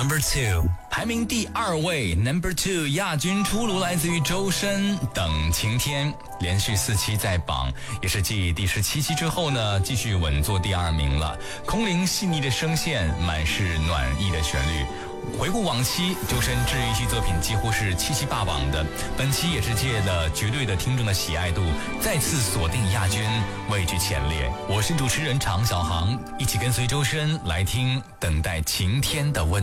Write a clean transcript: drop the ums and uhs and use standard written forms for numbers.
Number 2， 排名第2位 Number 2亚军出炉，来自于周深，等晴天，连续4期在榜，也是继第17期之后呢，继续稳坐第2名了。空灵细腻的声线，满是暖意的旋律。回顾往期，周深治愈系作品几乎是7期霸榜的，本期也是借了绝对的听众的喜爱度，再次锁定亚军，位居前列。我是主持人常小航，一起跟随周深来听等待晴天的温